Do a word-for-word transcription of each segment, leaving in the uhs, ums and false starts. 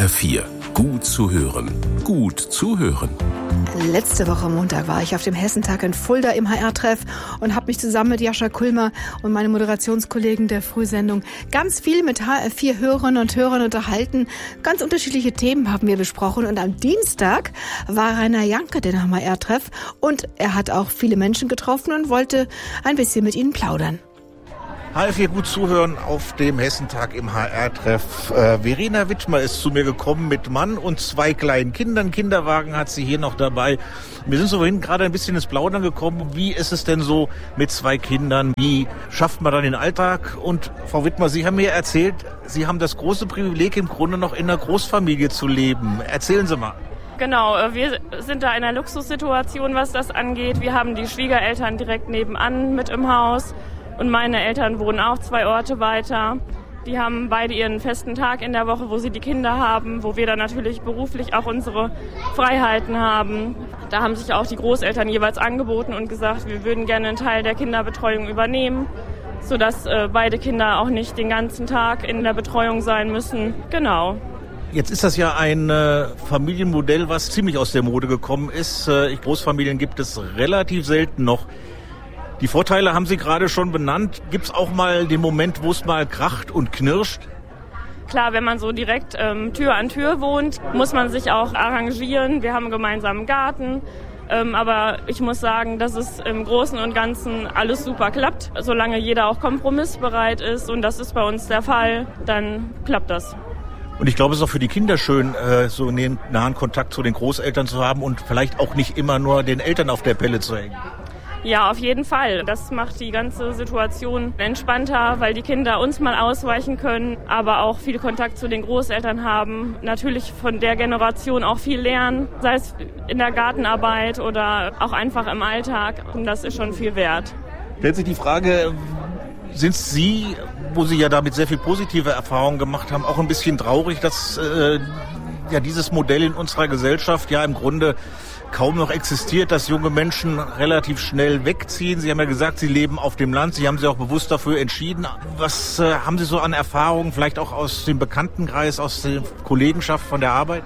R vier. Gut zu hören. Gut zuhören. Letzte Woche Montag war ich auf dem Hessentag in Fulda im H R-Treff und habe mich zusammen mit Jascha Kulmer und meinen Moderationskollegen der Frühsendung ganz viel mit H R vier Hörerinnen und Hörern unterhalten. Ganz unterschiedliche Themen haben wir besprochen und am Dienstag war Rainer Janke den H R-Treff und er hat auch viele Menschen getroffen und wollte ein bisschen mit ihnen plaudern. H R vier gut zuhören auf dem Hessentag im H R-Treff. Äh, Verena Wittmer ist zu mir gekommen mit Mann und zwei kleinen Kindern. Kinderwagen hat sie hier noch dabei. Wir sind so vorhin gerade ein bisschen ins Plaudern gekommen. Wie ist es denn so mit zwei Kindern? Wie schafft man dann den Alltag? Und Frau Wittmer, Sie haben mir erzählt, Sie haben das große Privileg, im Grunde noch in einer Großfamilie zu leben. Erzählen Sie mal. Genau, wir sind da in einer Luxussituation, was das angeht. Wir haben die Schwiegereltern direkt nebenan mit im Haus. Und meine Eltern wohnen auch zwei Orte weiter. Die haben beide ihren festen Tag in der Woche, wo sie die Kinder haben, wo wir dann natürlich beruflich auch unsere Freiheiten haben. Da haben sich auch die Großeltern jeweils angeboten und gesagt, wir würden gerne einen Teil der Kinderbetreuung übernehmen, sodass äh, beide Kinder auch nicht den ganzen Tag in der Betreuung sein müssen. Genau. Jetzt ist das ja ein äh, Familienmodell, was ziemlich aus der Mode gekommen ist. Äh, Großfamilien gibt es relativ selten noch. Die Vorteile haben Sie gerade schon benannt. Gibt es auch mal den Moment, wo es mal kracht und knirscht? Klar, wenn man so direkt ähm, Tür an Tür wohnt, muss man sich auch arrangieren. Wir haben einen gemeinsamen Garten. Ähm, aber ich muss sagen, dass es im Großen und Ganzen alles super klappt. Solange jeder auch kompromissbereit ist, und das ist bei uns der Fall, dann klappt das. Und ich glaube, es ist auch für die Kinder schön, äh, so einen nahen Kontakt zu den Großeltern zu haben und vielleicht auch nicht immer nur den Eltern auf der Pelle zu hängen. Ja, auf jeden Fall. Das macht die ganze Situation entspannter, weil die Kinder uns mal ausweichen können, aber auch viel Kontakt zu den Großeltern haben. Natürlich von der Generation auch viel lernen, sei es in der Gartenarbeit oder auch einfach im Alltag. Und das ist schon viel wert. Stellt sich die Frage, sind Sie, wo Sie ja damit sehr viel positive Erfahrungen gemacht haben, auch ein bisschen traurig, dass äh, ja dieses Modell in unserer Gesellschaft ja im Grunde kaum noch existiert, dass junge Menschen relativ schnell wegziehen? Sie haben ja gesagt, Sie leben auf dem Land. Sie haben sich auch bewusst dafür entschieden. Was äh, haben Sie so an Erfahrungen, vielleicht auch aus dem Bekanntenkreis, aus der Kollegenschaft von der Arbeit?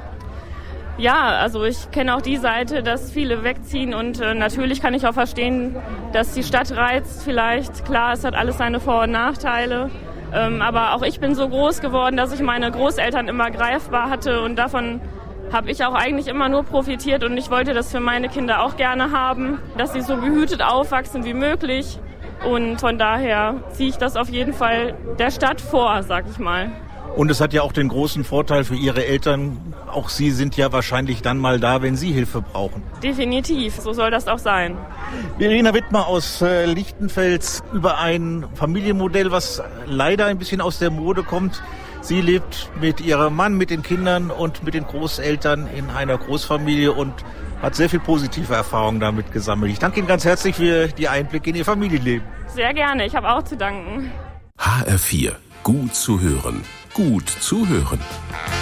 Ja, also ich kenne auch die Seite, dass viele wegziehen und äh, natürlich kann ich auch verstehen, dass die Stadt reizt vielleicht. Klar, es hat alles seine Vor- und Nachteile. Ähm, aber auch ich bin so groß geworden, dass ich meine Großeltern immer greifbar hatte und davon habe ich auch eigentlich immer nur profitiert und ich wollte das für meine Kinder auch gerne haben, dass sie so behütet aufwachsen wie möglich und von daher ziehe ich das auf jeden Fall der Stadt vor, sag ich mal. Und es hat ja auch den großen Vorteil für Ihre Eltern, auch Sie sind ja wahrscheinlich dann mal da, wenn Sie Hilfe brauchen. Definitiv, so soll das auch sein. Verena Wittmer aus äh, Lichtenfels über ein Familienmodell, was leider ein bisschen aus der Mode kommt. Sie lebt mit ihrem Mann, mit den Kindern und mit den Großeltern in einer Großfamilie und hat sehr viel positive Erfahrungen damit gesammelt. Ich danke Ihnen ganz herzlich für die Einblicke in Ihr Familienleben. Sehr gerne, ich habe auch zu danken. H R vier. Gut zu hören. Gut zuhören.